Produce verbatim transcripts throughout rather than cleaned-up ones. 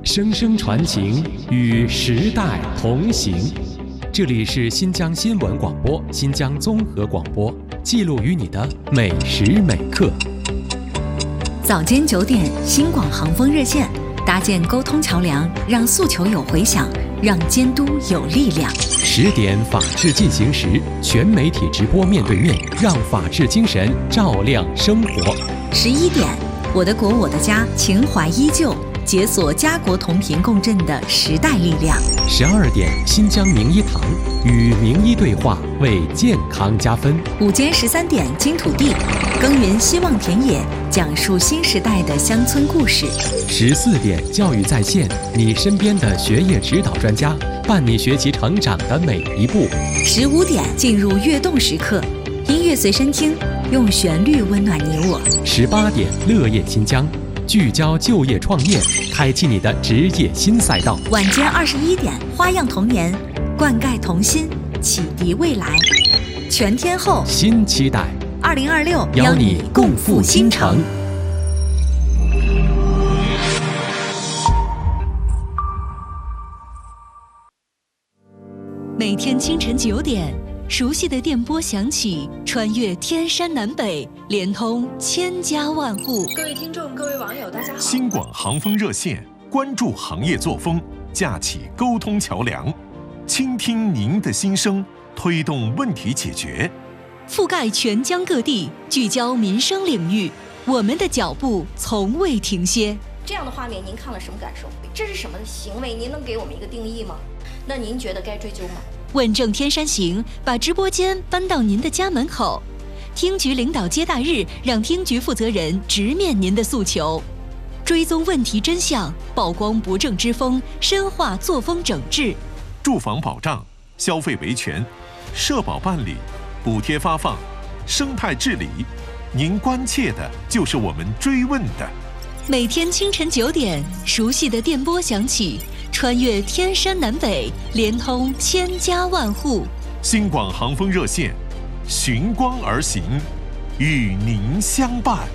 声声传情，与时代同行。这里是新疆新闻广播、新疆综合广播，记录与你的每时每刻。 早间九点，新广航风热线搭建沟通桥梁，让诉求有回响，让监督有力量。 十点，法治进行时，全媒体直播面对面，让法治精神照亮生活。 十一点，我的国我的家，情怀依旧，解锁家国同频共振的时代力量。 十二点，新疆名医堂与名医对话，为健康加分。 午间十三点，金土地耕耘希望田野，讲述新时代的乡村故事。 十四点，教育在线，你身边的学业指导专家，伴你学习成长的每一步。 十五点，进入跃动时刻，音乐随身听，用旋律温暖你我。 十八点，乐业新疆，聚焦就业创业，开启你的职业新赛道。 晚间二十一点，花样童年，灌溉童心，启迪未来。全天候新期待， 二零二六邀你共赴新城。 每天清晨九点，熟悉的电波响起，穿越天山南北，连通千家万户。 各位听众，各位网友，大家好。 新广航风热线关注行业作风，架起沟通桥梁，倾听您的心声，推动问题解决， 覆盖全疆各地，聚焦民生领域，我们的脚步从未停歇。 这样的画面您看了什么感受？这是什么行为？您能给我们一个定义吗？那您觉得该追究吗？ 问政天山行，把直播间搬到您的家门口。厅局领导接待日，让厅局负责人直面您的诉求，追踪问题真相，曝光不正之风，深化作风整治。 住房保障、消费维权、社保办理、补贴发放、生态治理，您关切的就是我们追问的。 每天清晨九点，熟悉的电波响起，穿越天山南北，连通千家万户。 新广航风热线，循光而行，与您相伴。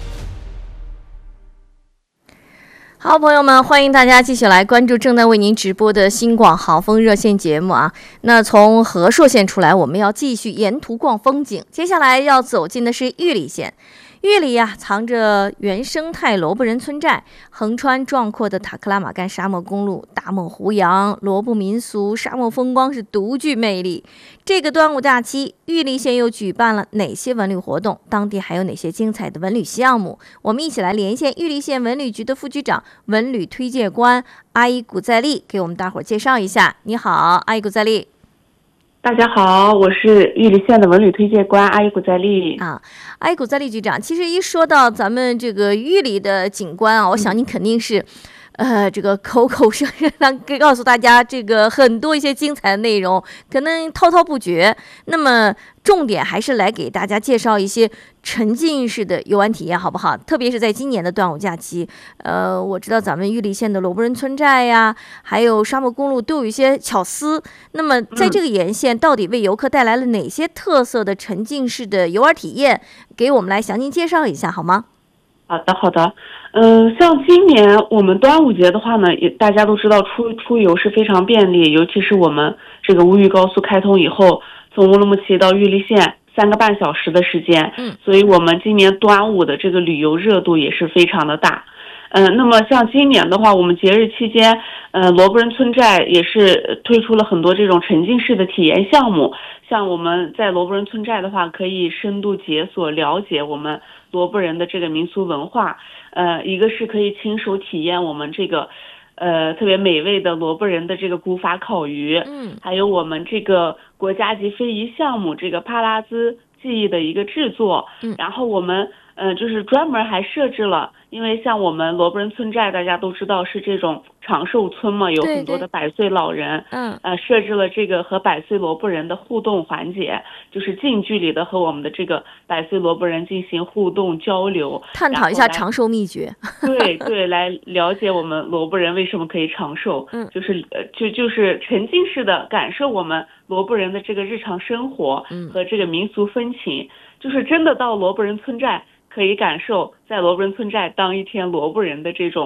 好，朋友们，欢迎大家继续来关注正在为您直播的新广航风热线节目啊。那从和硕县出来，我们要继续沿途逛风景。接下来要走进的是玉里县。玉里呀、啊，藏着原生态罗布人村寨，横穿壮阔的塔克拉玛干沙漠公路，大漠胡杨、罗布民俗、沙漠风光是独具魅力。这个端午假期，玉里县又举办了哪些文旅活动？当地还有哪些精彩的文旅项目？我们一起来连线玉里县文旅局的副局长、文旅推介官阿依古在利，给我们大伙儿介绍一下。你好，阿依古在利。 大家好，我是玉里县的文旅推介官阿依古在利啊。阿依古在利局长，其实一说到咱们这个玉里的景观啊，我想你肯定是，呃，这个口口声声的告诉大家这个很多一些精彩的内容，可能滔滔不绝。那么重点还是来给大家介绍一些沉浸式的游玩体验，好不好？特别是在今年的端午假期，呃，我知道咱们玉里县的罗布人村寨呀，还有沙漠公路都有一些巧思。那么在这个沿线，到底为游客带来了哪些特色的沉浸式的游玩体验？给我们来详细介绍一下好吗？ 好的，好的。嗯、呃，像今年我们端午节的话呢，也大家都知道出出游是非常便利，尤其是我们这个乌玉高速开通以后，从乌鲁木齐到玉里县三个半小时的时间，嗯，所以我们今年端午的这个旅游热度也是非常的大。嗯、呃，那么像今年的话，我们节日期间，呃，罗布人村寨也是推出了很多这种沉浸式的体验项目。像我们在罗布人村寨的话，可以深度解锁了解我们罗布人的这个民俗文化。呃，一个是可以亲手体验我们这个呃特别美味的罗布人的这个古法烤鱼，嗯，还有我们这个国家级非遗项目这个帕拉兹技艺的一个制作。嗯，然后我们呃就是专门还设置了，因为像我们罗布人村寨大家都知道是这种长寿村嘛，有很多的百岁老人，嗯，呃设置了这个和百岁罗布人的互动环节，就是近距离的和我们的这个百岁罗布人进行互动交流， 探讨一下长寿秘诀。 对对，来了解我们罗布人为什么可以长寿，嗯，就是呃就就是沉浸式的感受我们罗布人的这个日常生活和这个民俗风情，就是真的到罗布人村寨可以感受在罗布人村寨当一天罗布人的这种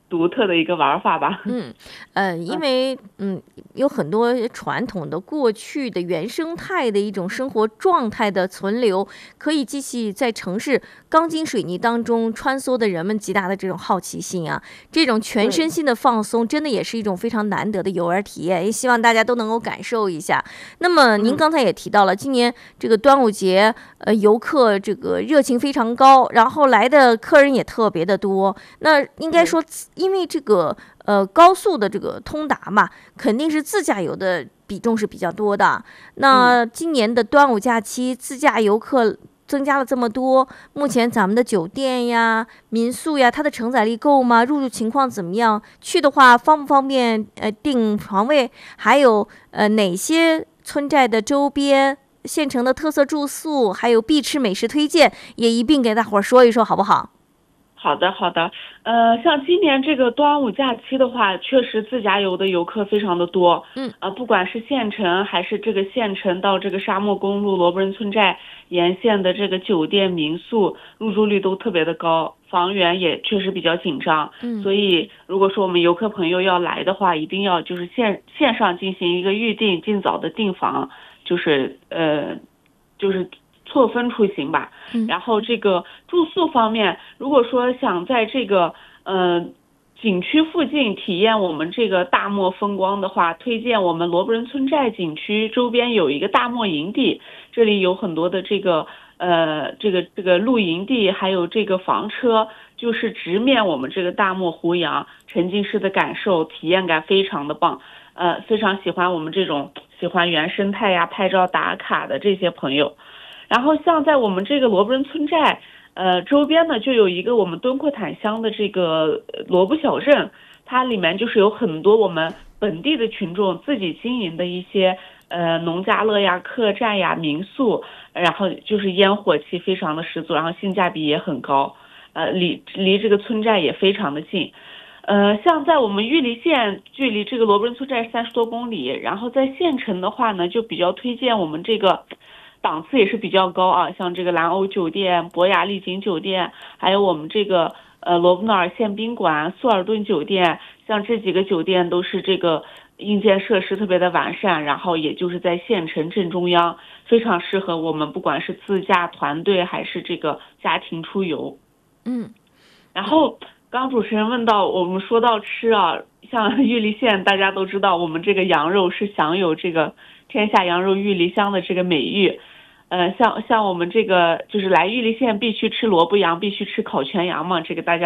独特的一个玩法吧。 嗯，呃，因为嗯有很多传统的过去的原生态的一种生活状态的存留，可以激起在城市钢筋水泥当中穿梭的人们极大的这种好奇心啊，这种全身心的放松，真的也是一种非常难得的游玩体验，也希望大家都能够感受一下。那么您刚才也提到了，今年这个端午节，呃，游客这个热情非常高，然后来的客人也特别的多。那应该说，因为这个呃高速的这个通达嘛，肯定是自驾游的比重是比较多的。那今年的端午假期，自驾游客增加了这么多，目前咱们的酒店呀、民宿呀，它的承载力够吗？入住情况怎么样？去的话方不方便呃订床位？还有呃哪些村寨的周边、县城的特色住宿，还有必吃美食推荐，也一并给大伙儿说一说，好不好？ 好的，好的。呃，像今年这个端午假期的话，确实自驾游的游客非常的多。 嗯， 呃，不管是县城还是这个县城到这个沙漠公路罗布人村寨沿线的这个酒店民宿，入住率都特别的高，房源也确实比较紧张。 嗯， 所以如果说我们游客朋友要来的话，一定要就是线线上进行一个预定，尽早的订房，就是呃，就是。错峰出行吧，然后这个住宿方面，如果说想在这个呃景区附近体验我们这个大漠风光的话，推荐我们罗布人村寨景区周边有一个大漠营地，这里有很多的这个呃这个这个露营地，还有这个房车，就是直面我们这个大漠胡杨，沉浸式的感受，体验感非常的棒。呃，非常喜欢我们这种喜欢原生态呀、拍照打卡的这些朋友。然后像在我们这个罗布人村寨，呃，周边呢就有一个我们敦阔坦乡的这个罗布小镇，它里面就是有很多我们本地的群众自己经营的一些呃农家乐呀、客栈呀、民宿，然后就是烟火气非常的十足，然后性价比也很高，呃，离离这个村寨也非常的近。呃，像在我们玉梨县，距离这个罗布人村寨三十多公里，然后在县城的话呢，就比较推荐我们这个。档次也是比较高啊，像这个蓝欧酒店、博雅丽景酒店，还有我们这个呃罗布诺尔县宾馆、苏尔顿酒店，像这几个酒店都是这个硬件设施特别的完善，然后也就是在县城正中央，非常适合我们不管是自驾团队还是这个家庭出游。 嗯， 然后刚主持人问到，我们说到吃啊，像玉梨县大家都知道，我们这个羊肉是享有这个天下羊肉玉梨香的这个美誉。呃，像像我们这个就是来玉梨县必须吃萝卜羊，必须吃烤全羊嘛，这个大家